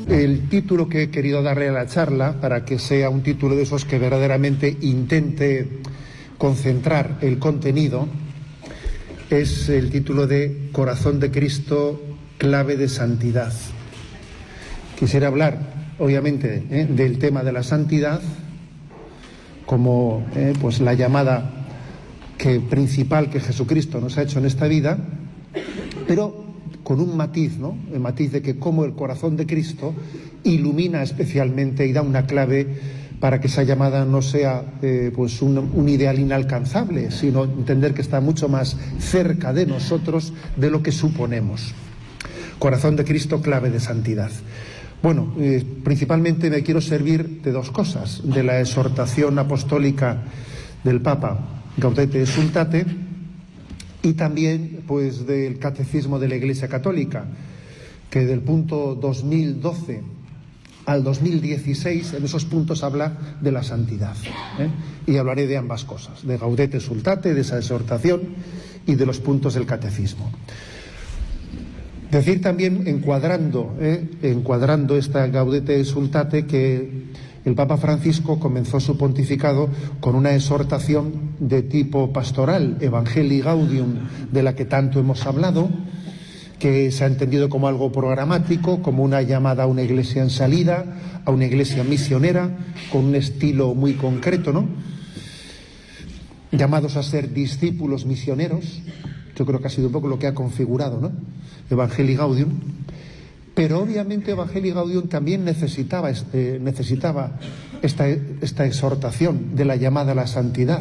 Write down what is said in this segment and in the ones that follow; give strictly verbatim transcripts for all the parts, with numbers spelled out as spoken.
El título que he querido darle a la charla, para que sea un título de esos que verdaderamente intente concentrar el contenido, es el título de Corazón de Cristo, clave de santidad. Quisiera hablar, obviamente, ¿eh? del tema de la santidad como eh, pues la llamada que, principal que Jesucristo nos ha hecho en esta vida, pero con un matiz, ¿no? El matiz de que cómo el corazón de Cristo ilumina especialmente y da una clave para que esa llamada no sea eh, pues un, un ideal inalcanzable, sino entender que está mucho más cerca de nosotros de lo que suponemos. Corazón de Cristo, clave de santidad. Bueno, eh, principalmente me quiero servir de dos cosas: de la exhortación apostólica del Papa Gaudete et Exsultate, y también pues del Catecismo de la Iglesia Católica, que del punto dos mil doce al dos mil dieciséis, en esos puntos habla de la santidad, ¿eh? Y hablaré de ambas cosas, de Gaudete et Exsultate, de esa exhortación, y de los puntos del Catecismo. Decir también, encuadrando, ¿eh? encuadrando esta Gaudete et Exsultate, que el Papa Francisco comenzó su pontificado con una exhortación de tipo pastoral, Evangelii Gaudium, de la que tanto hemos hablado, que se ha entendido como algo programático, como una llamada a una iglesia en salida, a una iglesia misionera, con un estilo muy concreto, ¿no? Llamados a ser discípulos misioneros. Yo creo que ha sido un poco lo que ha configurado, ¿no? Evangelii Gaudium. Pero obviamente Evangelii Gaudium también necesitaba, este, necesitaba esta, esta exhortación de la llamada a la santidad.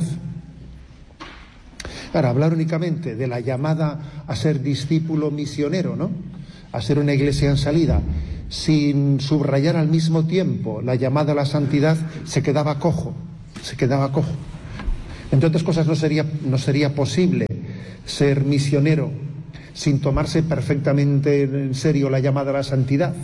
Ahora, hablar únicamente de la llamada a ser discípulo misionero, ¿no? A ser una iglesia en salida, sin subrayar al mismo tiempo la llamada a la santidad, se quedaba cojo, se quedaba cojo. Entre otras cosas, no sería, no sería posible ser misionero sin tomarse perfectamente en serio la llamada a la santidad.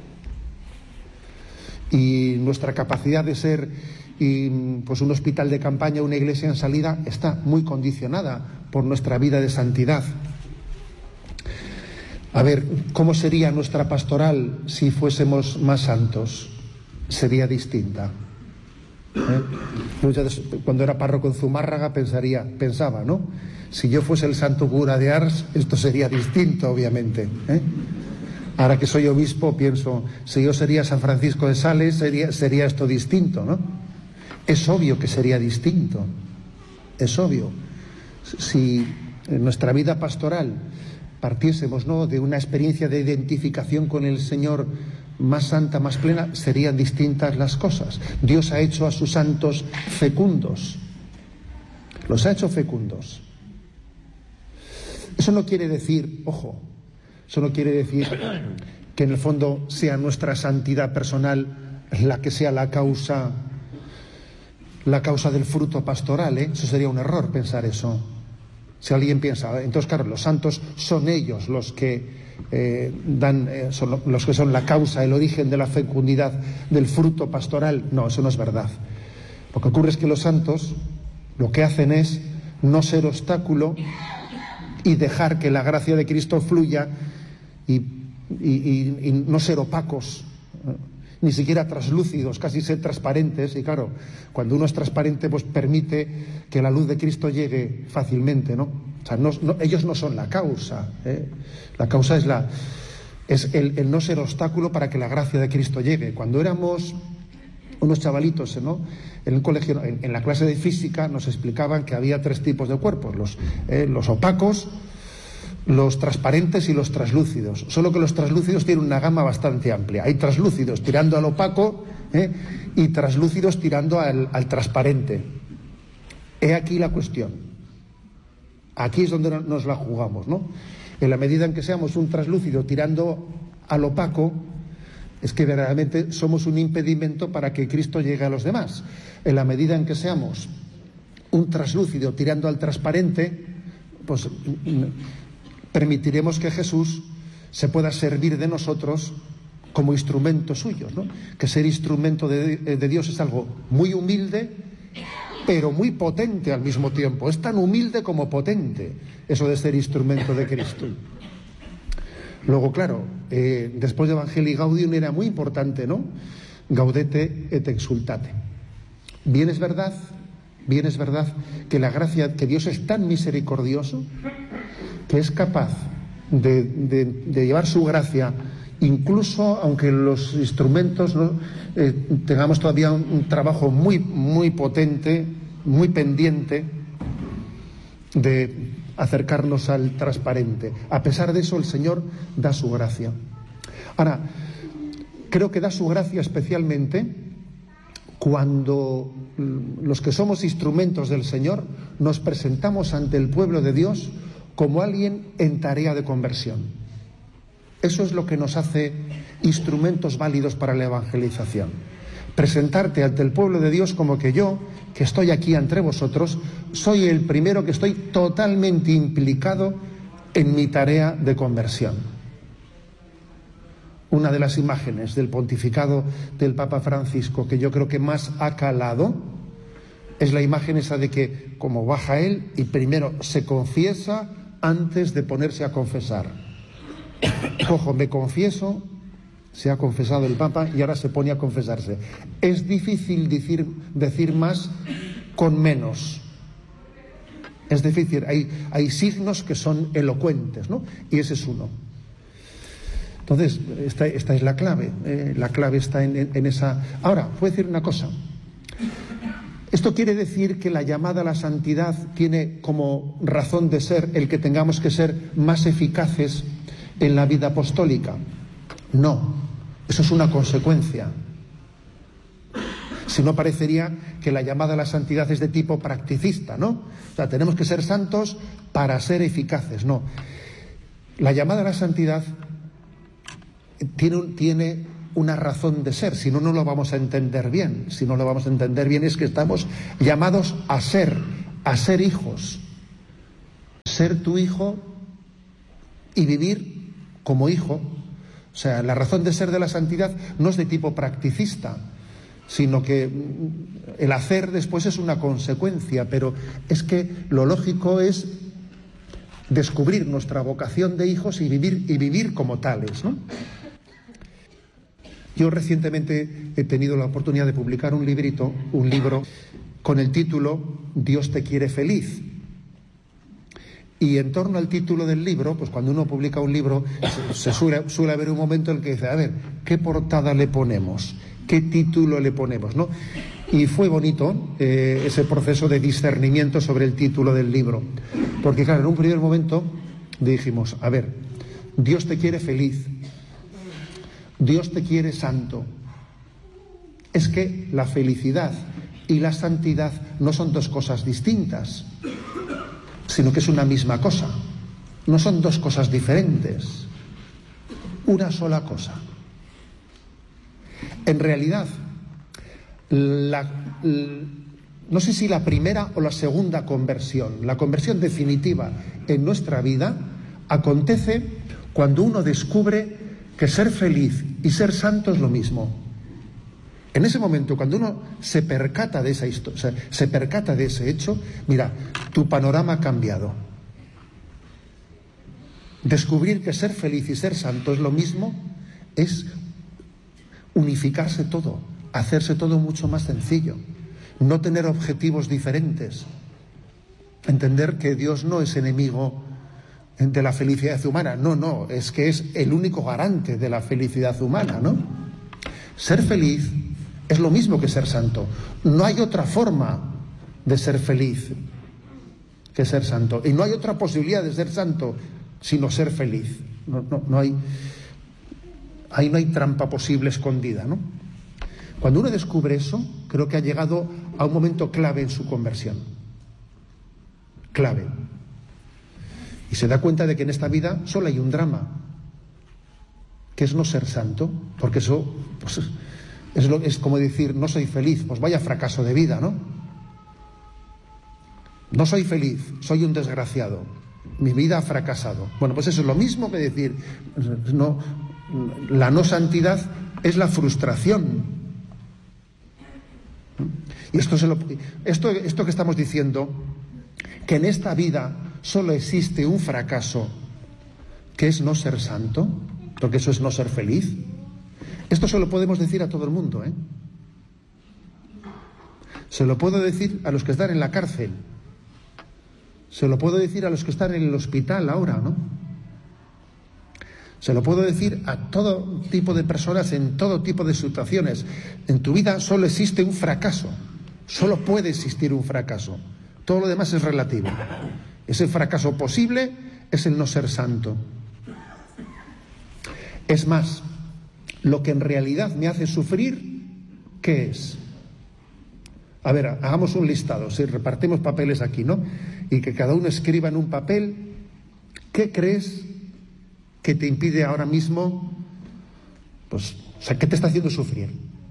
Y nuestra capacidad de ser y, pues un hospital de campaña, una iglesia en salida, está muy condicionada por nuestra vida de santidad. A ver, ¿cómo sería nuestra pastoral si fuésemos más santos? Sería distinta. ¿Eh? Cuando era párroco en Zumárraga pensaría, pensaba, ¿no? Si yo fuese el santo cura de Ars, esto sería distinto, obviamente, ¿eh? Ahora que soy obispo, pienso, si yo sería San Francisco de Sales, sería, sería esto distinto, ¿no? Es obvio que sería distinto, es obvio. Si en nuestra vida pastoral partiésemos, ¿no?, de una experiencia de identificación con el Señor más santa, más plena, serían distintas las cosas. Dios ha hecho a sus santos fecundos, los ha hecho fecundos. Eso no quiere decir, ojo, eso no quiere decir que en el fondo sea nuestra santidad personal la que sea la causa, la causa del fruto pastoral, ¿eh? Eso sería un error pensar eso. Si alguien piensa, entonces claro, los santos son ellos los que eh, dan, eh, son los que son la causa, el origen de la fecundidad del fruto pastoral. No, eso no es verdad. Lo que ocurre es que los santos lo que hacen es no ser obstáculo y dejar que la gracia de Cristo fluya y, y, y, y no ser opacos, ni siquiera traslúcidos, casi ser transparentes. Y claro, cuando uno es transparente, pues permite que la luz de Cristo llegue fácilmente, ¿no? O sea, no, no, ellos no son la causa, ¿eh? La causa es, la, es el, el no ser obstáculo para que la gracia de Cristo llegue. Cuando éramos unos chavalitos, ¿no?, en el colegio, en, en la clase de física, nos explicaban que había tres tipos de cuerpos: los, eh, los opacos, los transparentes y los translúcidos. Solo que los translúcidos tienen una gama bastante amplia. Hay translúcidos tirando al opaco, ¿eh?, y translúcidos tirando al, al transparente. He aquí la cuestión. Aquí es donde nos la jugamos, ¿no? En la medida en que seamos un translúcido tirando al opaco, es que verdaderamente somos un impedimento para que Cristo llegue a los demás. En la medida en que seamos un translúcido tirando al transparente, pues permitiremos que Jesús se pueda servir de nosotros como instrumentos suyos, ¿no? Que ser instrumento de, de Dios es algo muy humilde, pero muy potente al mismo tiempo. Es tan humilde como potente eso de ser instrumento de Cristo. Luego, claro, eh, después de Evangelii Gaudium era muy importante, ¿no? Gaudete et exultate. Bien es verdad, bien es verdad que la gracia, que Dios es tan misericordioso que es capaz de, de, de llevar su gracia, incluso aunque los instrumentos, ¿no? eh, tengamos todavía un, un trabajo muy, muy potente, muy pendiente de acercarnos al transparente. A pesar de eso, el Señor da su gracia. Ahora, creo que da su gracia especialmente cuando los que somos instrumentos del Señor nos presentamos ante el pueblo de Dios como alguien en tarea de conversión. Eso es lo que nos hace instrumentos válidos para la evangelización. Presentarte ante el pueblo de Dios como que yo, que estoy aquí entre vosotros, soy el primero que estoy totalmente implicado en mi tarea de conversión. Una de las imágenes del pontificado del Papa Francisco que yo creo que más ha calado es la imagen esa de que como baja él y primero se confiesa antes de ponerse a confesar. Ojo, me confieso, se ha confesado el Papa y ahora se pone a confesarse. Es difícil decir, decir más con menos. Es difícil, hay, hay signos que son elocuentes, ¿no? Y ese es uno. Entonces, esta, esta es la clave. Eh, la clave está en, en, en esa... Ahora, voy a decir una cosa. Esto quiere decir que la llamada a la santidad tiene como razón de ser el que tengamos que ser más eficaces en la vida apostólica. No, eso es una consecuencia. Si no, parecería que la llamada a la santidad es de tipo practicista, ¿no? O sea, tenemos que ser santos para ser eficaces. No. La llamada a la santidad tiene, tiene una razón de ser, si no, no lo vamos a entender bien. Si no lo vamos a entender bien es que estamos llamados a ser, a ser hijos. Ser tu hijo y vivir como hijo. O sea, la razón de ser de la santidad no es de tipo practicista, sino que el hacer después es una consecuencia, pero es que lo lógico es descubrir nuestra vocación de hijos y vivir, y vivir como tales, ¿no? Yo recientemente he tenido la oportunidad de publicar un librito, un libro con el título Dios te quiere feliz. Y en torno al título del libro, pues cuando uno publica un libro, se, se suele, suele haber un momento en el que dice, a ver, ¿qué portada le ponemos? ¿Qué título le ponemos? ¿No? Y fue bonito eh, ese proceso de discernimiento sobre el título del libro. Porque claro, en un primer momento dijimos, a ver, Dios te quiere feliz, Dios te quiere santo. Es que la felicidad y la santidad no son dos cosas distintas, sino que es una misma cosa. No son dos cosas diferentes, una sola cosa. En realidad, la, no sé si la primera o la segunda conversión, la conversión definitiva en nuestra vida, acontece cuando uno descubre que ser feliz y ser santo es lo mismo. En ese momento, cuando uno se percata de esa historia, o sea, se percata de ese hecho, mira, tu panorama ha cambiado. Descubrir que ser feliz y ser santo es lo mismo es unificarse todo, hacerse todo mucho más sencillo, no tener objetivos diferentes, entender que Dios no es enemigo de la felicidad humana, no, no, es que es el único garante de la felicidad humana, ¿no? Ser feliz es lo mismo que ser santo. No hay otra forma de ser feliz que ser santo. Y no hay otra posibilidad de ser santo sino ser feliz. No, no, no hay, ahí no hay trampa posible escondida, ¿no? Cuando uno descubre eso, creo que ha llegado a un momento clave en su conversión. Clave. Y se da cuenta de que en esta vida solo hay un drama, que es no ser santo, porque eso pues, es, lo, es como decir, no soy feliz, pues vaya fracaso de vida, ¿no? No soy feliz, soy un desgraciado, mi vida ha fracasado. Bueno, pues eso es lo mismo que decir, no, la no santidad es la frustración. Y esto, se lo, esto, esto que estamos diciendo, que en esta vida solo existe un fracaso, ¿Qué es no ser santo? Porque eso es no ser feliz. Esto se lo podemos decir a todo el mundo, ¿eh? Se lo puedo decir a los que están en la cárcel. Se lo puedo decir a los que están en el hospital ahora, ¿no? Se lo puedo decir a todo tipo de personas en todo tipo de situaciones. En tu vida solo existe un fracaso. Solo puede existir un fracaso. Todo lo demás es relativo. Ese fracaso posible es el no ser santo. Es más, lo que en realidad me hace sufrir, ¿qué es? A ver, hagamos un listado, si repartimos papeles aquí, ¿no? Y que cada uno escriba en un papel, ¿qué crees que te impide ahora mismo, pues, o sea, qué te está haciendo sufrir?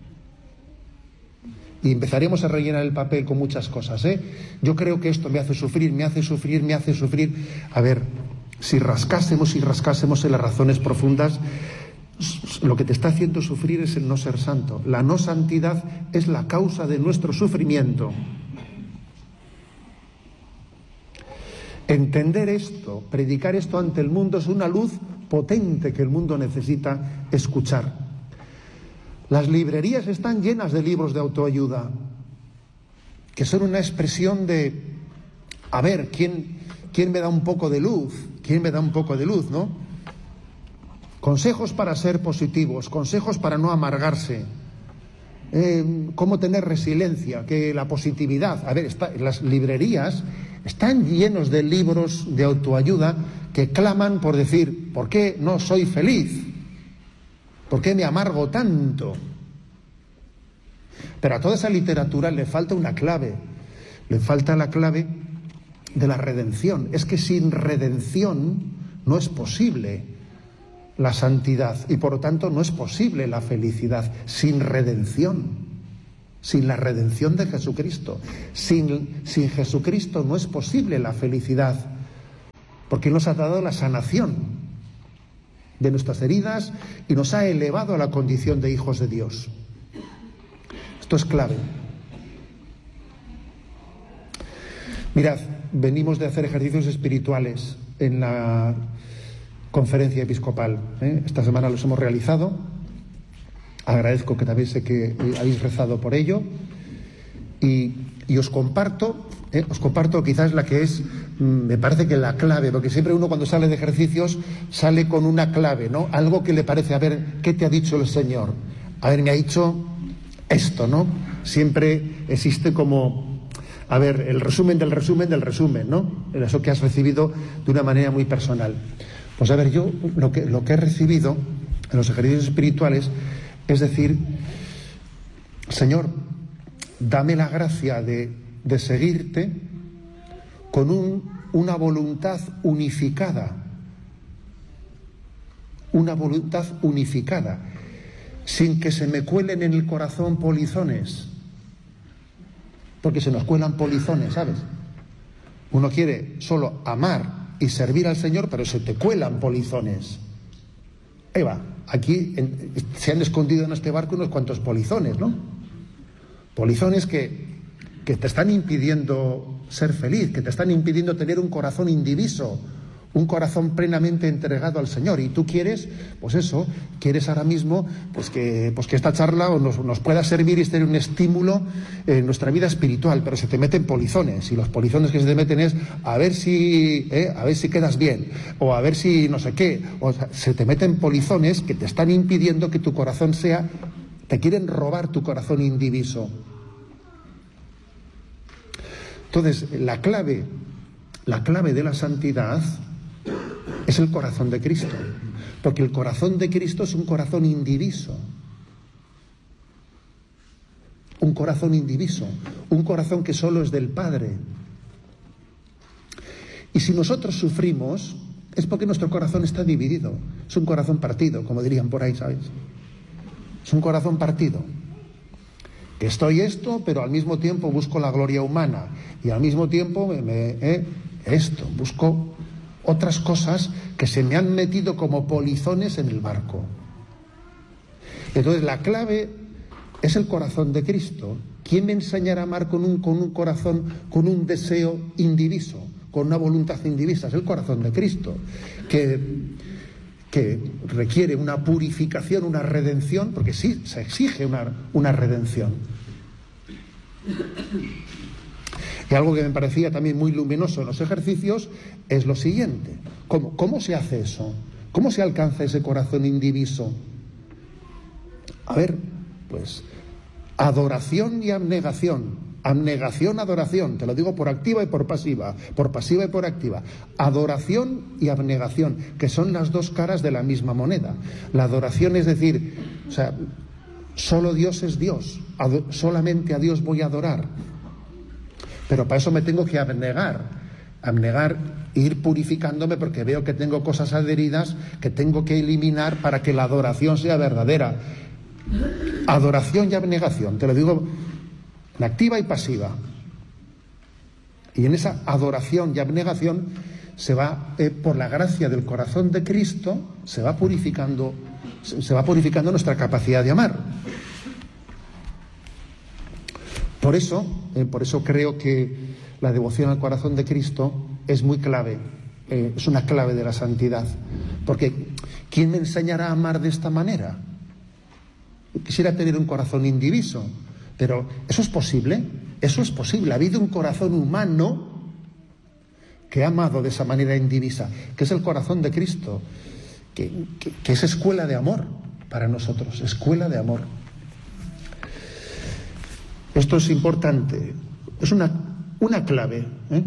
Y empezaremos a rellenar el papel con muchas cosas, ¿eh? Yo creo que esto me hace sufrir, me hace sufrir, me hace sufrir. A ver, si rascásemos y rascásemos en las razones profundas, lo que te está haciendo sufrir es el no ser santo. La no santidad es la causa de nuestro sufrimiento. Entender esto, predicar esto ante el mundo es una luz potente que el mundo necesita escuchar. Las librerías están llenas de libros de autoayuda, que son una expresión de, a ver, ¿quién, quién me da un poco de luz? ¿Quién me da un poco de luz, no? Consejos para ser positivos, consejos para no amargarse, eh, cómo tener resiliencia, que la positividad. A ver, está, las librerías están llenos de libros de autoayuda que claman por decir, ¿por qué no soy feliz? ¿Por qué me amargo tanto? Pero a toda esa literatura le falta una clave, le falta la clave de la redención. Es que sin redención no es posible la santidad y por lo tanto no es posible la felicidad sin redención, sin la redención de Jesucristo. Sin, sin Jesucristo no es posible la felicidad, porque nos ha dado la sanación de nuestras heridas y nos ha elevado a la condición de hijos de Dios. Esto es clave. Mirad, venimos de hacer ejercicios espirituales en la conferencia episcopal, ¿eh? Esta semana los hemos realizado. Agradezco que también sé que habéis rezado por ello y, y os comparto ¿eh? os comparto quizás la que es, me parece que la clave, porque siempre uno cuando sale de ejercicios sale con una clave, ¿no? Algo que le parece, a ver, ¿qué te ha dicho el Señor? A ver, me ha dicho esto, ¿no? Siempre existe como, a ver, el resumen del resumen del resumen, ¿no? Eso que has recibido de una manera muy personal. Pues a ver, yo lo que, lo que he recibido en los ejercicios espirituales es decir, Señor, dame la gracia de, de seguirte con un, una voluntad unificada, una voluntad unificada, sin que se me cuelen en el corazón polizones, porque se nos cuelan polizones, ¿sabes? Uno quiere solo amar y servir al Señor, pero se te cuelan polizones. Eva, aquí en, se han escondido en este barco unos cuantos polizones, ¿no? Polizones que, que te están impidiendo ser feliz, que te están impidiendo tener un corazón indiviso, un corazón plenamente entregado al Señor. Y tú quieres, pues eso, quieres ahora mismo pues que, pues que esta charla nos, nos pueda servir y ser un estímulo en nuestra vida espiritual, pero se te meten polizones, y los polizones que se te meten es a ver si, eh, a ver si quedas bien, o a ver si no sé qué, o sea, se te meten polizones que te están impidiendo que tu corazón sea, te quieren robar tu corazón indiviso. Entonces, la clave, la clave de la santidad es el corazón de Cristo, porque el corazón de Cristo es un corazón indiviso, un corazón indiviso, un corazón que solo es del Padre. Y si nosotros sufrimos es porque nuestro corazón está dividido, es un corazón partido, como dirían por ahí, ¿sabes? Es un corazón partido, que estoy esto, pero al mismo tiempo busco la gloria humana, y al mismo tiempo me, me, eh, esto, busco otras cosas que se me han metido como polizones en el barco. Entonces la clave es el corazón de Cristo. ¿Quién me enseñará a amar con un, con un corazón, con un deseo indiviso, con una voluntad indivisa, es el corazón de Cristo, que, que requiere una purificación, una redención, porque sí, se exige una, una redención. Y algo que me parecía también muy luminoso en los ejercicios es lo siguiente. ¿Cómo, cómo se hace eso? ¿Cómo se alcanza ese corazón indiviso? A ver, pues, adoración y abnegación. Abnegación, adoración. Te lo digo por activa y por pasiva. Por pasiva y por activa. Adoración y abnegación, que son las dos caras de la misma moneda. La adoración es decir, o sea, solo Dios es Dios. Ado- solamente a Dios voy a adorar. Pero para eso me tengo que abnegar, abnegar, ir purificándome porque veo que tengo cosas adheridas que tengo que eliminar para que la adoración sea verdadera. Adoración y abnegación, te lo digo, en activa y pasiva. Y en esa adoración y abnegación se va, eh, por la gracia del corazón de Cristo, se va purificando, se va purificando nuestra capacidad de amar. Por eso, eh, por eso creo que la devoción al corazón de Cristo es muy clave, eh, es una clave de la santidad. Porque ¿quién me enseñará a amar de esta manera? Quisiera tener un corazón indiviso, pero ¿eso es posible? Eso es posible. Ha habido un corazón humano que ha amado de esa manera indivisa, que es el corazón de Cristo, que, que, que es escuela de amor para nosotros, escuela de amor. Esto es importante, es una, una clave, ¿eh?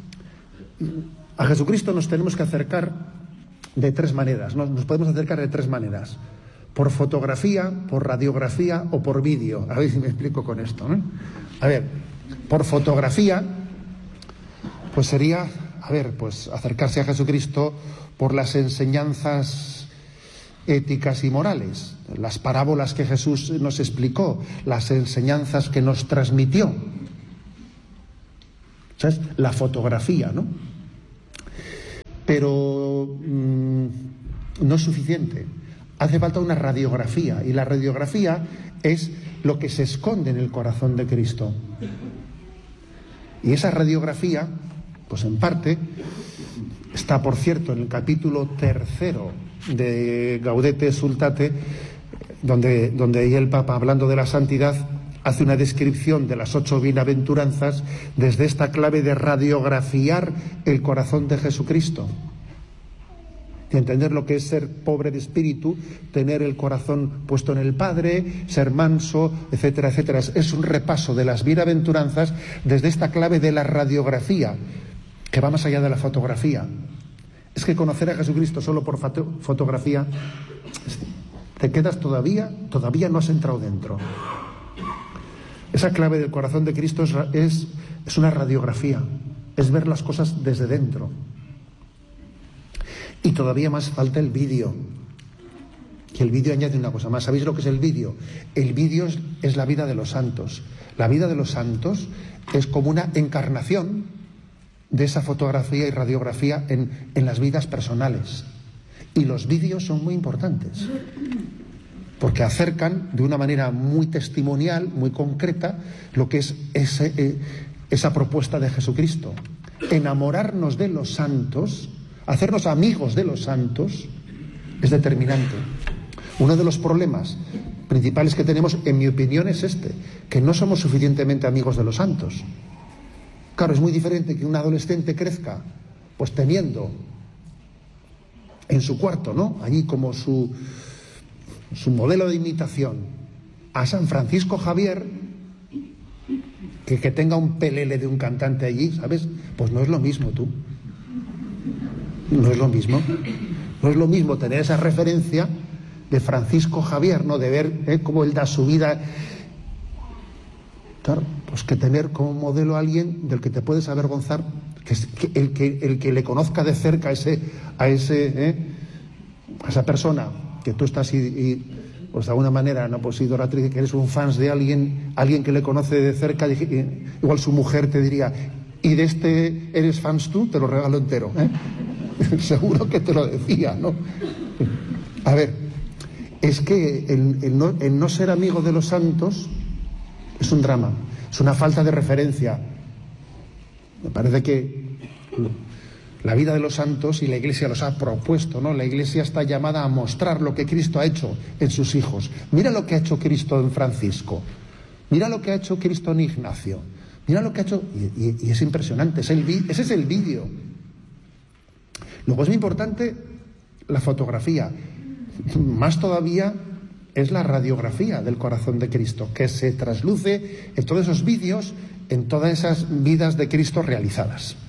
A Jesucristo nos tenemos que acercar de tres maneras, ¿no? Nos podemos acercar de tres maneras: por fotografía, por radiografía o por vídeo. A ver si me explico con esto, ¿no? A ver, por fotografía, pues sería, a ver, pues acercarse a Jesucristo por las enseñanzas éticas y morales, las parábolas que Jesús nos explicó, las enseñanzas que nos transmitió. ¿Sabes? La fotografía, ¿no? Pero mmm, no es suficiente. Hace falta una radiografía, y la radiografía es lo que se esconde en el corazón de Cristo. Y esa radiografía, pues en parte, está, por cierto, en el capítulo tercero de Gaudete Sultate, donde, donde ahí el Papa, hablando de la santidad, hace una descripción de las ocho bienaventuranzas desde esta clave de radiografiar el corazón de Jesucristo. Y entender lo que es ser pobre de espíritu, tener el corazón puesto en el Padre, ser manso, etcétera, etcétera. Es un repaso de las bienaventuranzas desde esta clave de la radiografía, que va más allá de la fotografía. Es que conocer a Jesucristo solo por foto, fotografía, te quedas todavía, todavía no has entrado dentro. Esa clave del corazón de Cristo es, es, es una radiografía, es ver las cosas desde dentro. Y todavía más falta el vídeo. Y el vídeo añade una cosa más. ¿Sabéis lo que es el vídeo? El vídeo es, es la vida de los santos. La vida de los santos es como una encarnación de esa fotografía y radiografía en, en las vidas personales. Y los vídeos son muy importantes, porque acercan de una manera muy testimonial, muy concreta, lo que es ese, eh, esa propuesta de Jesucristo. Enamorarnos de los santos, hacernos amigos de los santos, es determinante. Uno de los problemas principales que tenemos, en mi opinión, es este, que no somos suficientemente amigos de los santos. Claro, es muy diferente que un adolescente crezca, pues teniendo en su cuarto, ¿no?, allí como su, su modelo de imitación, a San Francisco Javier, que, que tenga un pelele de un cantante allí, ¿sabes? Pues no es lo mismo, tú. No es lo mismo. No es lo mismo tener esa referencia de Francisco Javier, ¿no?, de ver ¿eh? cómo él da su vida. Claro, pues que tener como modelo a alguien del que te puedes avergonzar, que, es, que, el, que el que le conozca de cerca a ese, a ese, ¿eh? a esa persona que tú estás y, y pues de alguna manera, no, pues idolatriz, que eres un fans de alguien, alguien que le conoce de cerca, igual su mujer te diría, y de este eres fans tú, te lo regalo entero, ¿eh? Seguro que te lo decía, ¿no? A ver, es que el, el, no, el no ser amigo de los santos es un drama, es una falta de referencia. Me parece que La vida de los santos, y la Iglesia los ha propuesto, ¿no? La Iglesia está llamada a mostrar lo que Cristo ha hecho en sus hijos. Mira lo que ha hecho Cristo en Francisco. Mira lo que ha hecho Cristo en Ignacio. Mira lo que ha hecho... Y, y, y es impresionante, es el, ese es el vídeo. Luego es muy importante la fotografía. Más todavía es la radiografía del corazón de Cristo, que se trasluce en todos esos vídeos, en todas esas vidas de Cristo realizadas.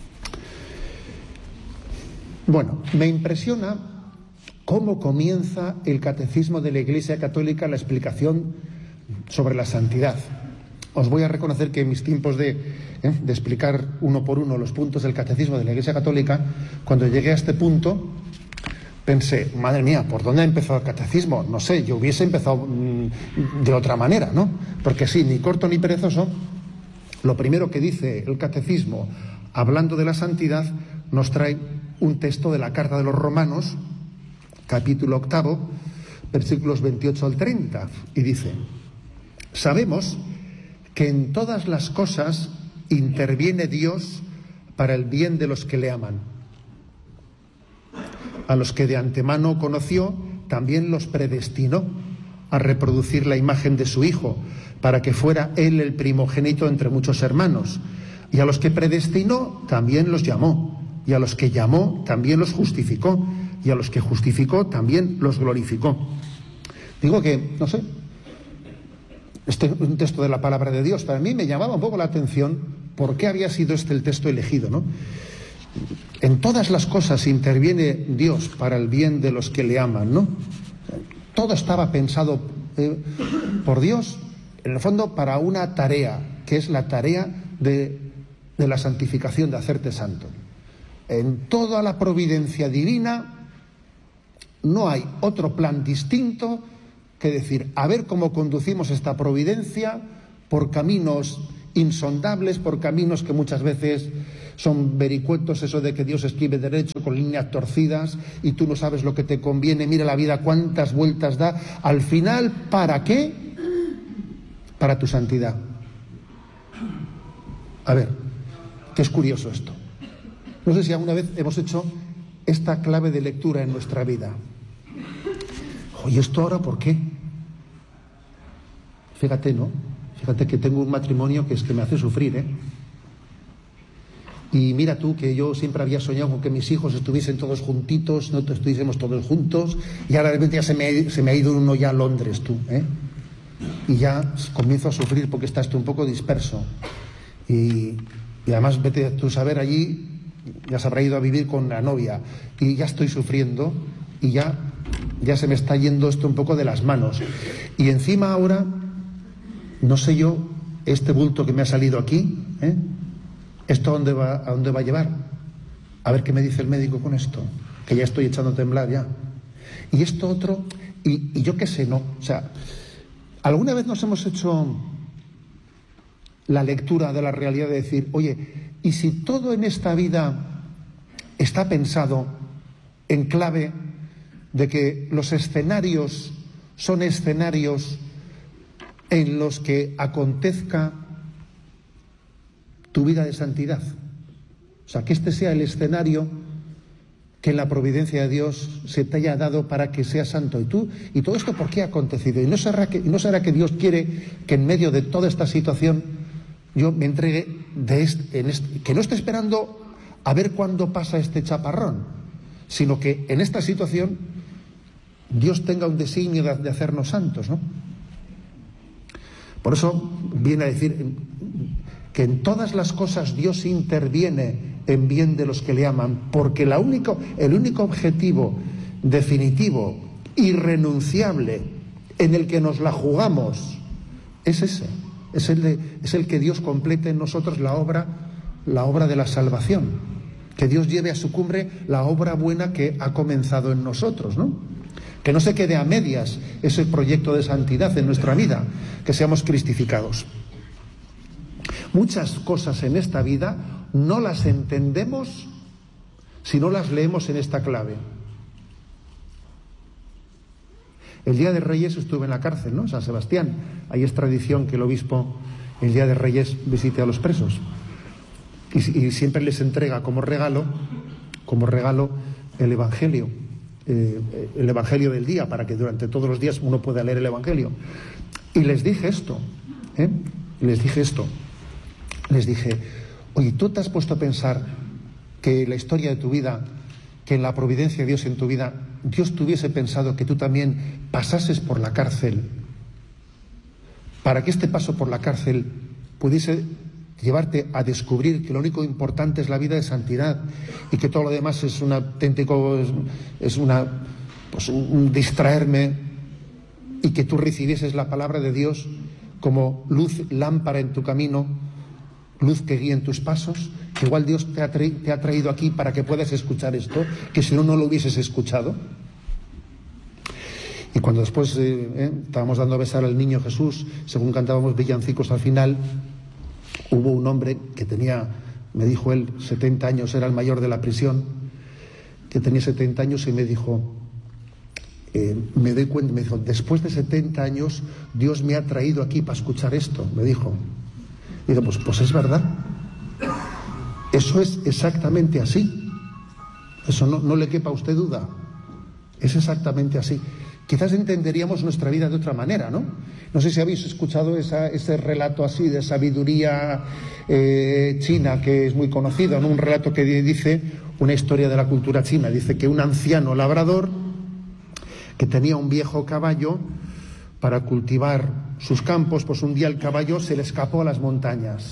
Bueno, me impresiona cómo comienza el Catecismo de la Iglesia Católica la explicación sobre la santidad. Os voy a reconocer que en mis tiempos de, eh, de explicar uno por uno los puntos del Catecismo de la Iglesia Católica, cuando llegué a este punto, pensé, madre mía, ¿por dónde ha empezado el Catecismo? No sé, yo hubiese empezado mmm, de otra manera, ¿no? Porque sí, ni corto ni perezoso, lo primero que dice el Catecismo, hablando de la santidad, nos trae un texto de la Carta de los Romanos, capítulo octavo, versículos veintiocho al treinta, y dice: sabemos que en todas las cosas interviene Dios para el bien de los que le aman. A los que de antemano conoció, también los predestinó a reproducir la imagen de su Hijo, para que fuera Él el primogénito entre muchos hermanos. Y a los que predestinó, también los llamó. Y a los que llamó, también los justificó. Y a los que justificó, también los glorificó. Digo que, no sé, este es un texto de la palabra de Dios. Para mí me llamaba un poco la atención por qué había sido este el texto elegido, ¿no? En todas las cosas interviene Dios para el bien de los que le aman, ¿no? Todo estaba pensado eh, por Dios, en el fondo, para una tarea, que es la tarea de, de la santificación, de hacerte santo. En toda la providencia divina no hay otro plan distinto que decir, a ver cómo conducimos esta providencia por caminos insondables, por caminos que muchas veces son vericuetos, eso de que Dios escribe derecho con líneas torcidas y tú no sabes lo que te conviene, mira la vida cuántas vueltas da, al final, ¿para qué? Para tu santidad. A ver, que es curioso esto. No sé si alguna vez hemos hecho esta clave de lectura en nuestra vida. Oye, ¿esto ahora por qué? Fíjate, ¿no? Fíjate que tengo un matrimonio que es que me hace sufrir, ¿eh? Y mira tú que yo siempre había soñado con que mis hijos estuviesen todos juntitos, no estuviésemos todos juntos, y ahora de repente ya se me, se me ha ido uno ya a Londres, tú, ¿eh? Y ya comienzo a sufrir porque estás tú un poco disperso. Y, y además vete tú a saber allí, ya se habrá ido a vivir con la novia, y ya estoy sufriendo, y ya, ya se me está yendo esto un poco de las manos. Y encima ahora, no sé yo, este bulto que me ha salido aquí, ¿eh? ¿Esto a dónde va, a dónde va a llevar? A ver qué me dice el médico con esto, que ya estoy echando a temblar ya. Y esto otro, y, y yo qué sé, ¿no? O sea, ¿alguna vez nos hemos hecho la lectura de la realidad de decir, oye, ¿y si todo en esta vida está pensado en clave de que los escenarios son escenarios en los que acontezca tu vida de santidad? O sea, que este sea el escenario que en la providencia de Dios se te haya dado para que seas santo. ¿Y tú? ¿Y todo esto por qué ha acontecido? ¿Y no será que, no será que Dios quiere que en medio de toda esta situación yo me entregue de este, en este, que no esté esperando a ver cuándo pasa este chaparrón, sino que en esta situación Dios tenga un designio de, de hacernos santos, ¿no? Por eso viene a decir que en todas las cosas Dios interviene en bien de los que le aman, porque la único, el único objetivo definitivo, irrenunciable, en el que nos la jugamos, es ese, es el, de, es el que Dios complete en nosotros la obra, la obra de la salvación, que Dios lleve a su cumbre la obra buena que ha comenzado en nosotros, ¿no? Que no se quede a medias ese proyecto de santidad en nuestra vida, que seamos cristificados. Muchas cosas en esta vida no las entendemos si no las leemos en esta clave. El Día de Reyes estuve en la cárcel, ¿no? San Sebastián. Ahí es tradición que el obispo el Día de Reyes visite a los presos. y, y siempre les entrega como regalo, como regalo el Evangelio, eh, el Evangelio del día, para que durante todos los días uno pueda leer el Evangelio. Y les dije esto, ¿eh? les dije esto, les dije, oye, ¿tú te has puesto a pensar que la historia de tu vida, que en la providencia de Dios en tu vida, Dios te hubiese pensado que tú también pasases por la cárcel, para que este paso por la cárcel pudiese llevarte a descubrir que lo único importante es la vida de santidad y que todo lo demás es un auténtico, es, es una, pues un, un distraerme, y que tú recibieses la palabra de Dios como luz, lámpara en tu camino, luz que guíe en tus pasos, que igual Dios te ha, tra- te ha traído aquí para que puedas escuchar esto, que si no, no lo hubieses escuchado. Y cuando después eh, eh, estábamos dando a besar al niño Jesús, según cantábamos villancicos al final, hubo un hombre que tenía, me dijo él, setenta años, era el mayor de la prisión, que tenía setenta años, y me dijo, eh, me doy cuenta, me dijo, después de setenta años Dios me ha traído aquí para escuchar esto, me dijo. Y digo, pues, pues es verdad, eso es exactamente así, eso no, no le quepa a usted duda, es exactamente así. Quizás entenderíamos nuestra vida de otra manera, ¿no? No sé si habéis escuchado esa, ese relato así de sabiduría eh, china, que es muy conocido, ¿no? Un relato que dice una historia de la cultura china. Dice que un anciano labrador que tenía un viejo caballo para cultivar sus campos, pues un día el caballo se le escapó a las montañas.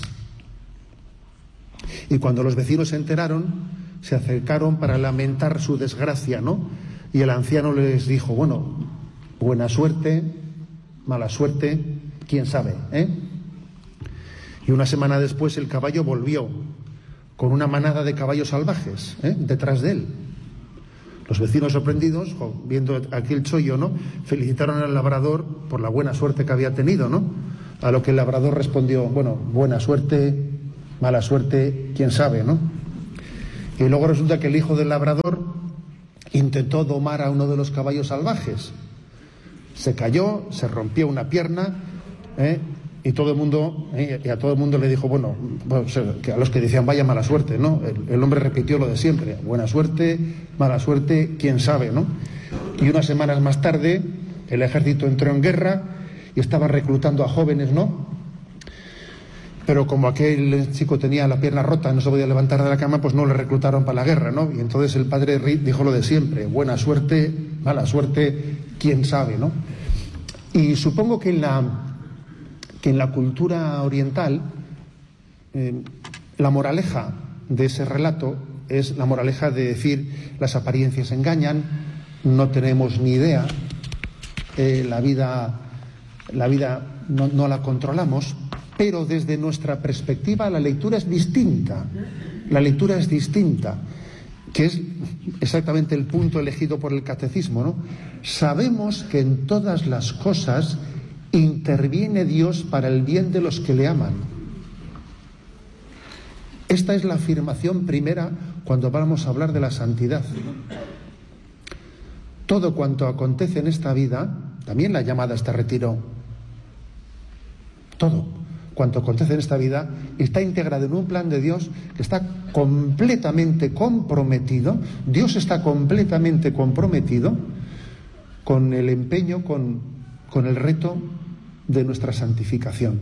Y cuando los vecinos se enteraron, se acercaron para lamentar su desgracia, ¿no? Y el anciano les dijo, bueno, buena suerte, mala suerte, quién sabe, ¿eh? Y una semana después el caballo volvió con una manada de caballos salvajes, ¿eh? detrás de él. Los vecinos sorprendidos, jo, viendo aquí el chollo, ¿no?, felicitaron al labrador por la buena suerte que había tenido, ¿no? A lo que el labrador respondió, bueno, buena suerte, mala suerte, quién sabe, ¿no? Y luego resulta que el hijo del labrador intentó domar a uno de los caballos salvajes. Se cayó, se rompió una pierna, ¿eh? y todo el mundo, ¿eh? y a todo el mundo le dijo, bueno, bueno, que a los que decían vaya mala suerte, ¿no? El, el hombre repitió lo de siempre, buena suerte, mala suerte, quién sabe, ¿no? Y unas semanas más tarde el ejército entró en guerra y estaba reclutando a jóvenes, ¿no? Pero como aquel chico tenía la pierna rota, no se podía levantar de la cama, pues no le reclutaron para la guerra, ¿no? Y entonces el padre Reed dijo lo de siempre, buena suerte, mala suerte, quién sabe, ¿no? Y supongo que en la, que en la cultura oriental, eh, la moraleja de ese relato es la moraleja de decir, las apariencias engañan, no tenemos ni idea, eh, la vida, la vida no, no la controlamos. Pero desde nuestra perspectiva la lectura es distinta, la lectura es distinta, que es exactamente el punto elegido por el catecismo, ¿no? Sabemos que en todas las cosas interviene Dios para el bien de los que le aman. Esta es la afirmación primera cuando vamos a hablar de la santidad. Todo cuanto acontece en esta vida, también la llamada a este retiro, todo cuanto acontece en esta vida está integrado en un plan de Dios que está completamente comprometido. Dios está completamente comprometido con el empeño, con, con el reto de nuestra santificación.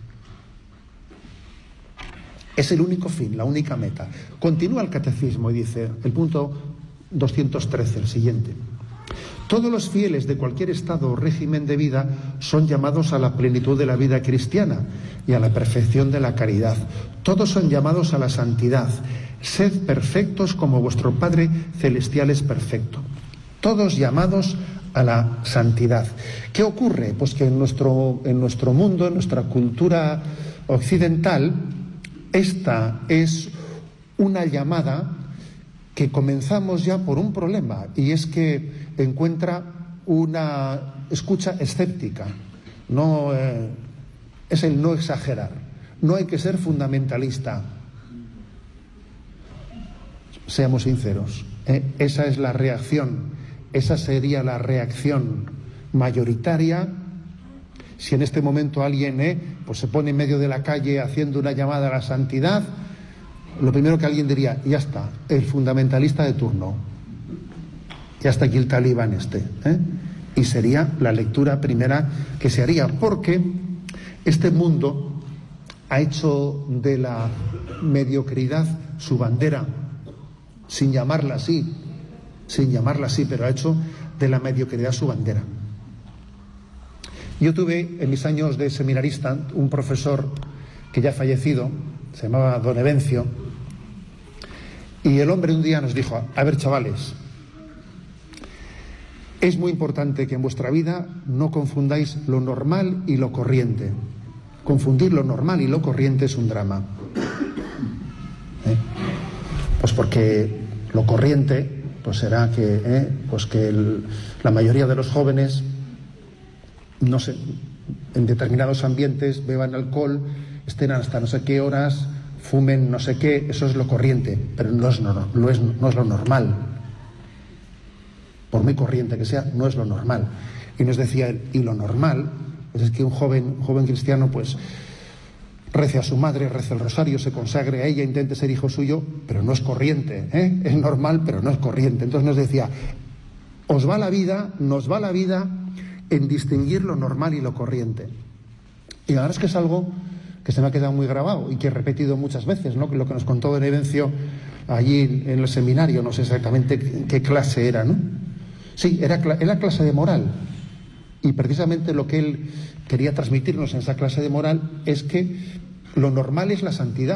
Es el único fin, la única meta. Continúa el catecismo y dice, el punto doscientos trece, el siguiente. Todos los fieles de cualquier estado o régimen de vida son llamados a la plenitud de la vida cristiana y a la perfección de la caridad. Todos son llamados a la santidad. Sed perfectos como vuestro Padre Celestial es perfecto. Todos llamados a la santidad. ¿Qué ocurre? Pues que en nuestro, en nuestro mundo, en nuestra cultura occidental, esta es una llamada que comenzamos ya por un problema, y es que encuentra una escucha escéptica. No, eh, es el no exagerar. No hay que ser fundamentalista. Seamos sinceros. ¿eh? Esa es la reacción. Esa sería la reacción mayoritaria si en este momento alguien eh, pues se pone en medio de la calle haciendo una llamada a la santidad. lo primero que alguien diría, ya está, el fundamentalista de turno, ya está aquí el talibán este, ¿eh? Y sería la lectura primera que se haría, porque este mundo ha hecho de la mediocridad su bandera, sin llamarla así, sin llamarla así, pero ha hecho de la mediocridad su bandera. Yo tuve en mis años de seminarista un profesor que ya ha fallecido, se llamaba Don Evencio, y el hombre un día nos dijo, a ver chavales, es muy importante que en vuestra vida no confundáis lo normal y lo corriente. Confundir lo normal y lo corriente es un drama. ¿Eh? Pues porque lo corriente pues será que, eh, pues que el, la mayoría de los jóvenes, no sé, en determinados ambientes beban alcohol, estén hasta no sé qué horas, fumen no sé qué, eso es lo corriente, pero no es, no, no es, no es lo normal. Por muy corriente que sea, no es lo normal. Y nos decía él, y lo normal pues es que un joven, un joven cristiano pues rece a su madre, rece el rosario, se consagre a ella, intente ser hijo suyo, pero no es corriente, ¿eh? Es normal, pero no es corriente. Entonces nos decía, os va la vida, nos va la vida en distinguir lo normal y lo corriente. Y la verdad es que es algo que se me ha quedado muy grabado y que he repetido muchas veces, ¿no? Lo que nos contó Don Evencio allí en el seminario, no sé exactamente qué clase era, ¿no? Sí, era, era clase de moral. Y precisamente lo que él quería transmitirnos en esa clase de moral es que lo normal es la santidad.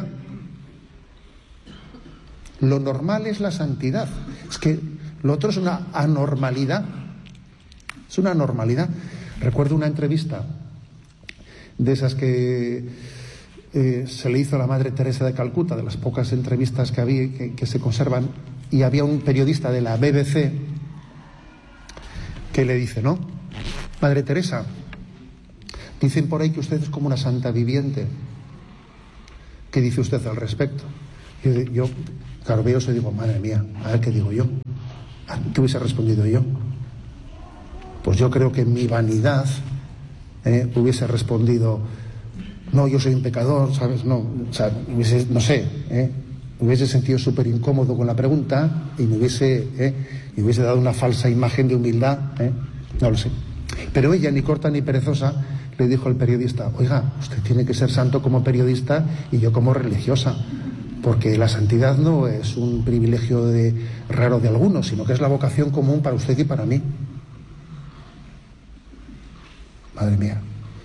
Lo normal es la santidad. Es que lo otro es una anormalidad. Es una anormalidad. Recuerdo una entrevista de esas que eh, se le hizo a la Madre Teresa de Calcuta, de las pocas entrevistas que había que, que se conservan, y había un periodista de la B B C que le dice, ¿no? Madre Teresa, dicen por ahí que usted es como una santa viviente. ¿Qué dice usted al respecto? Yo, yo claro, veo eso y digo, madre mía, a ver qué digo yo. ¿Qué hubiese respondido yo? Pues yo creo que en mi vanidad eh, hubiese respondido, no, yo soy un pecador, ¿sabes? No, o sea, hubiese, no sé, ¿eh? me hubiese sentido súper incómodo con la pregunta y me hubiese, eh, me hubiese dado una falsa imagen de humildad, ¿eh? No lo sé. Pero ella, ni corta ni perezosa, le dijo al periodista, oiga, usted tiene que ser santo como periodista y yo como religiosa, porque la santidad no es un privilegio de, raro de algunos, sino que es la vocación común para usted y para mí. Madre mía.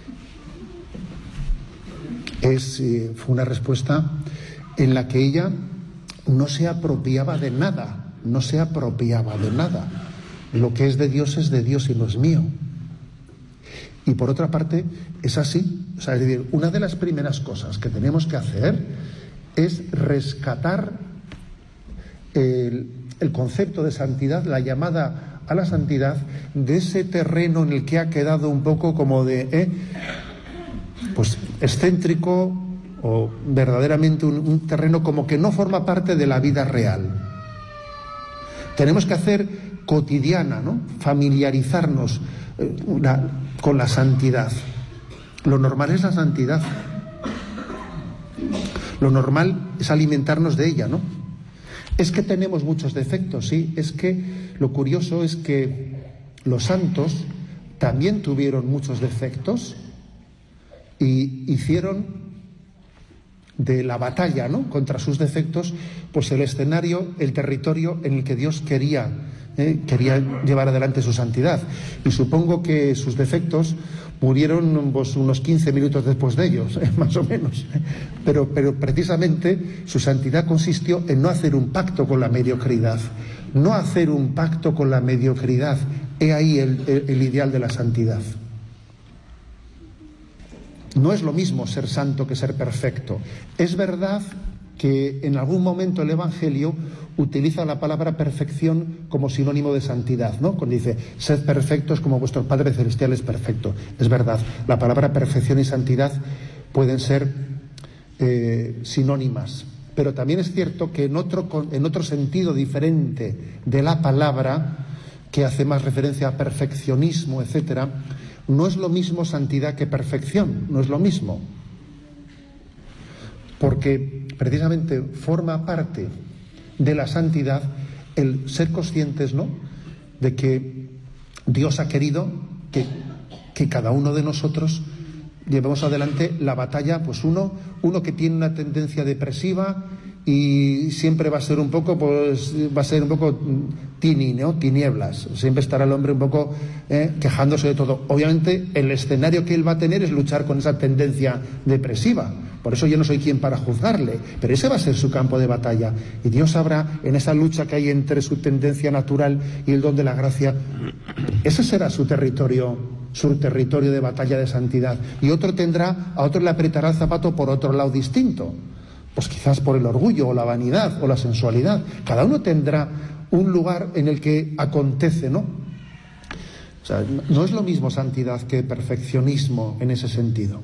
Es, eh, fue una respuesta en la que ella no se apropiaba de nada, no se apropiaba de nada. Lo que es de Dios es de Dios y no es mío. Y por otra parte, es así. O sea, es decir, una de las primeras cosas que tenemos que hacer es rescatar el, el concepto de santidad, la llamada a la santidad, de ese terreno en el que ha quedado un poco como de, eh, pues, excéntrico, o verdaderamente un, un terreno como que no forma parte de la vida real. Tenemos que hacer cotidiana, ¿no? Familiarizarnos eh, una, con la santidad. Lo normal es la santidad. Lo normal es alimentarnos de ella, ¿no? Es que tenemos muchos defectos, sí. Es que lo curioso es que los santos también tuvieron muchos defectos y hicieron de la batalla, ¿no?, contra sus defectos, pues el escenario, el territorio en el que Dios quería, ¿eh? quería llevar adelante su santidad. Y supongo que sus defectos murieron pues, unos quince minutos después de ellos, ¿eh? más o menos. Pero, pero precisamente su santidad consistió en no hacer un pacto con la mediocridad, no hacer un pacto con la mediocridad. He ahí el, el, el ideal de la santidad. No es lo mismo ser santo que ser perfecto. Es verdad que en algún momento el Evangelio utiliza la palabra perfección como sinónimo de santidad, ¿no? Cuando dice, sed perfectos como vuestro Padre Celestial es perfecto. Es verdad, la palabra perfección y santidad pueden ser eh, sinónimas. Pero también es cierto que en otro, en otro sentido diferente de la palabra, que hace más referencia a perfeccionismo, etcétera, no es lo mismo santidad que perfección, no es lo mismo. porque precisamente forma parte de la santidad el ser conscientes, ¿no?, de que Dios ha querido que, que cada uno de nosotros llevemos adelante la batalla, pues uno, uno que tiene una tendencia depresiva y siempre va a ser un poco, pues va a ser un poco tini, ¿no?, tinieblas, siempre estará el hombre un poco eh, quejándose de todo. Obviamente el escenario que él va a tener es luchar con esa tendencia depresiva, por eso yo no soy quien para juzgarle, pero ese va a ser su campo de batalla, y Dios sabrá en esa lucha que hay entre su tendencia natural y el don de la gracia, ese será su territorio, su territorio de batalla de santidad, y otro tendrá, a otro le apretará el zapato por otro lado distinto, pues quizás por el orgullo o la vanidad o la sensualidad. Cada uno tendrá un lugar en el que acontece, ¿no? O sea, no es lo mismo santidad que perfeccionismo en ese sentido.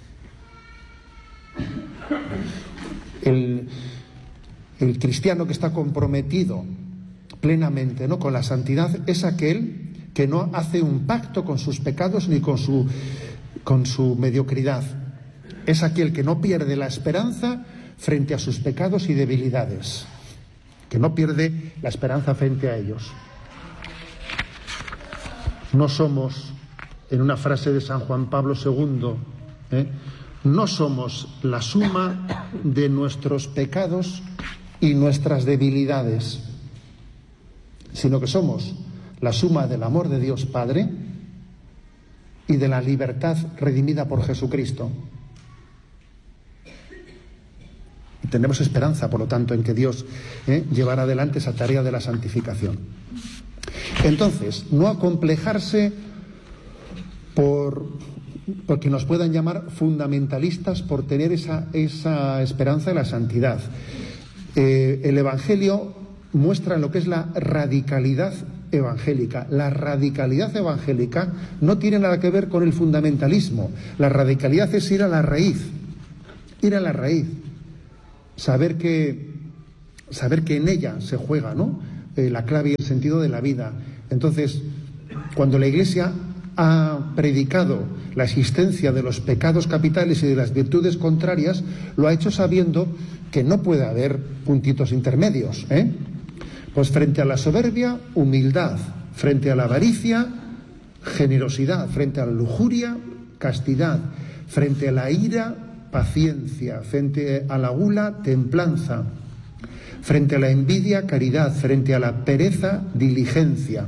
El, el cristiano que está comprometido plenamente, ¿no?, con la santidad es aquel que no hace un pacto con sus pecados ni con su, con su mediocridad. Es aquel que no pierde la esperanza frente a sus pecados y debilidades, que no pierde la esperanza frente a ellos. No somos, en una frase de San Juan Pablo segundo, ¿eh? no somos la suma de nuestros pecados y nuestras debilidades, sino que somos la suma del amor de Dios Padre y de la libertad redimida por Jesucristo. Y tenemos esperanza, por lo tanto, en que Dios eh, llevará adelante esa tarea de la santificación. Entonces, no acomplejarse por, porque nos puedan llamar fundamentalistas por tener esa, esa esperanza en la santidad. Eh, el Evangelio muestra lo que es la radicalidad evangélica. La radicalidad evangélica no tiene nada que ver con el fundamentalismo. La radicalidad es ir a la raíz, ir a la raíz. Saber que, saber que en ella se juega, ¿no?, eh, la clave y el sentido de la vida. Entonces, cuando la Iglesia ha predicado la existencia de los pecados capitales y de las virtudes contrarias, lo ha hecho sabiendo que no puede haber puntitos intermedios, ¿eh? Pues frente a la soberbia, humildad; frente a la avaricia, generosidad; frente a la lujuria, castidad; frente a la ira, paciencia; frente a la gula, templanza; frente a la envidia, caridad; frente a la pereza, diligencia.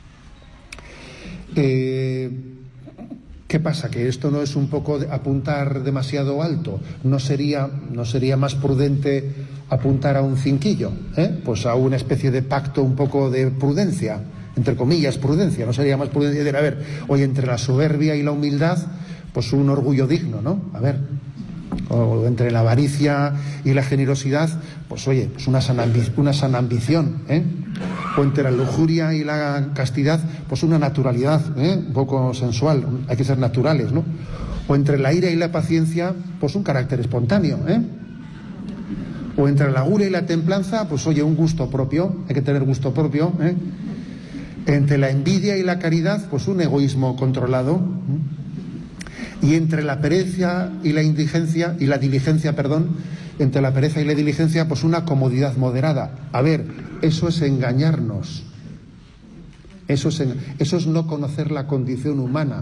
Eh, ¿Qué pasa? ¿Que esto no es un poco de apuntar demasiado alto? ¿No sería, no sería más prudente apuntar a un cinquillo? ¿eh? Pues a una especie de pacto un poco de prudencia, entre comillas prudencia. ¿No sería más prudente decir, a ver, oye, entre la soberbia y la humildad, pues un orgullo digno, ¿no? A ver, o entre la avaricia y la generosidad, pues oye, pues una sana, ambi- una sana ambición, ¿eh? O entre la lujuria y la castidad, pues una naturalidad, ¿eh?, un poco sensual, hay que ser naturales, ¿no? O entre la ira y la paciencia, pues un carácter espontáneo, ¿eh? O entre la gula y la templanza, pues oye, un gusto propio, hay que tener gusto propio, ¿eh? Entre la envidia y la caridad, pues un egoísmo controlado, ¿eh? Y entre la pereza y la indigencia y la diligencia, perdón, entre la pereza y la diligencia, pues una comodidad moderada. A ver, eso es engañarnos. Eso es, en, eso es no conocer la condición humana.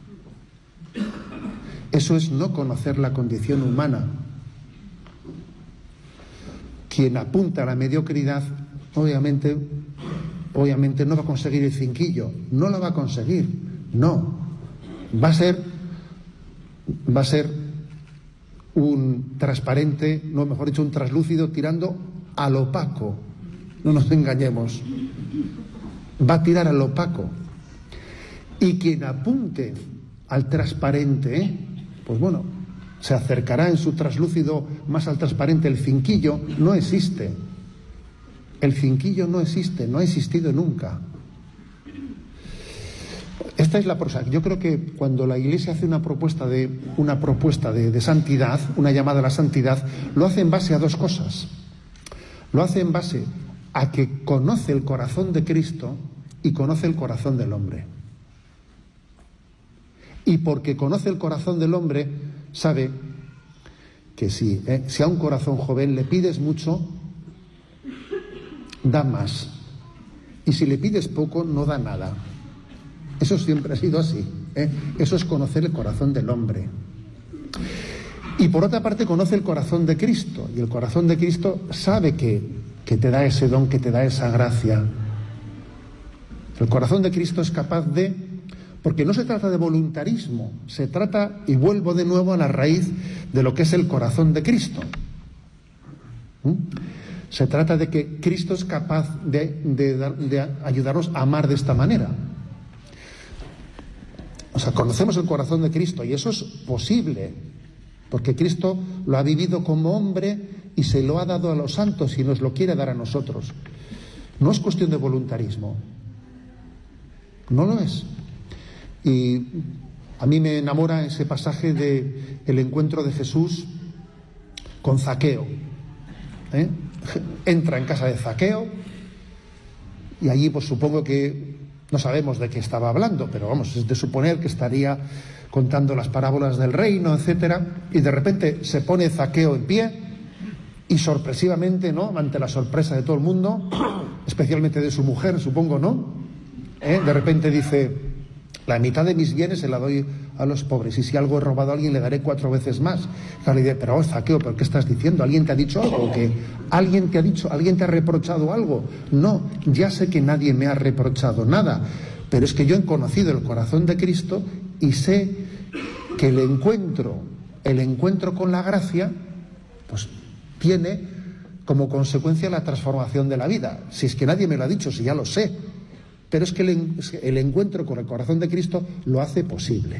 Eso es no conocer la condición humana. Quien apunta a la mediocridad, obviamente, obviamente no va a conseguir el cinquillo. No lo va a conseguir. No. Va a ser, va a ser un transparente, no, mejor dicho, un traslúcido tirando al opaco. No nos engañemos. Va a tirar al opaco. Y quien apunte al transparente, ¿eh?, pues bueno, se acercará en su traslúcido más al transparente. El cinquillo no existe. El cinquillo no existe, no ha existido nunca. Esta es la prosa. Yo creo que cuando la Iglesia hace una propuesta de una propuesta de, de santidad, una llamada a la santidad, lo hace en base a dos cosas. Lo hace en base a que conoce el corazón de Cristo y conoce el corazón del hombre. Y porque conoce el corazón del hombre, sabe que sí, ¿eh? Si a un corazón joven le pides mucho, da más. Y si le pides poco, no da nada. Eso siempre ha sido así, ¿eh? Eso es conocer el corazón del hombre. Y por otra parte conoce el corazón de Cristo. Y el corazón de Cristo sabe que, que te da ese don, que te da esa gracia. El corazón de Cristo es capaz de... Porque no se trata de voluntarismo, se trata, y vuelvo de nuevo a la raíz de lo que es el corazón de Cristo. ¿Mm? Se trata de que Cristo es capaz de, de, de ayudarnos a amar de esta manera. O sea, conocemos el corazón de Cristo y eso es posible, porque Cristo lo ha vivido como hombre y se lo ha dado a los santos y nos lo quiere dar a nosotros. No es cuestión de voluntarismo, no lo es. Y a mí me enamora ese pasaje de el encuentro de Jesús con Zaqueo, ¿eh? Entra en casa de Zaqueo y allí pues supongo que no sabemos de qué estaba hablando, pero vamos, es de suponer que estaría contando las parábolas del reino, etcétera, y de repente se pone Zaqueo en pie y sorpresivamente, ¿no?, ante la sorpresa de todo el mundo, especialmente de su mujer, supongo, ¿no?, ¿Eh? de repente dice: la mitad de mis bienes se la doy a los pobres, y si algo he robado a alguien le daré cuatro veces más. Claro, le dice: pero oh, Zaqueo, ¿pero qué estás diciendo? ¿Alguien te ha dicho algo? ¿O qué? ¿Alguien te ha dicho, alguien te ha reprochado algo? No, ya sé que nadie me ha reprochado nada, pero es que yo he conocido el corazón de Cristo y sé que el encuentro, el encuentro con la gracia, pues tiene como consecuencia la transformación de la vida. Si es que nadie me lo ha dicho, si ya lo sé. Pero es que el, el encuentro con el corazón de Cristo lo hace posible.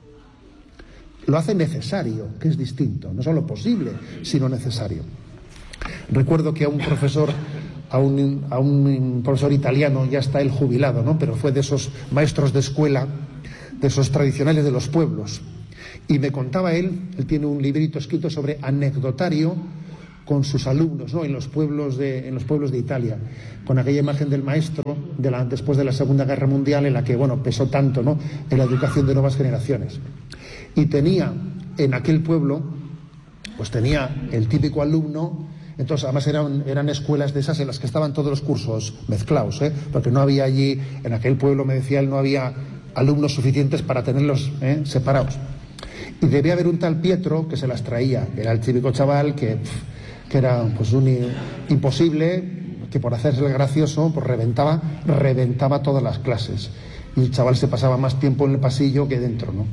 Lo hace necesario, que es distinto. No solo posible, sino necesario. Recuerdo que a un profesor, a un, a un profesor italiano, ya está él jubilado, ¿no?, pero fue de esos maestros de escuela, de esos tradicionales de los pueblos. Y me contaba él, él tiene un librito escrito sobre anecdotario con sus alumnos, ¿no?, en los pueblos de, en los pueblos de Italia, con aquella imagen del maestro de la, después de la Segunda Guerra Mundial, en la que, bueno, pesó tanto, ¿no?, en la educación de nuevas generaciones. Y tenía en aquel pueblo, pues tenía el típico alumno. Entonces, además eran, eran escuelas de esas en las que estaban todos los cursos mezclados, ¿eh? Porque no había allí, en aquel pueblo, me decía él, no había alumnos suficientes para tenerlos, ¿eh?, separados. Y debía haber un tal Pietro que se las traía, que era el típico chaval que, que era pues un imposible, que por hacerse el gracioso, pues reventaba, reventaba todas las clases. Y el chaval se pasaba más tiempo en el pasillo que dentro, ¿no?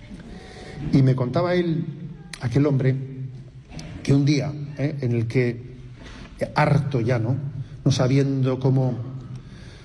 Y me contaba él, aquel hombre, que un día, ¿eh?, en el que, harto ya, ¿no?, no sabiendo cómo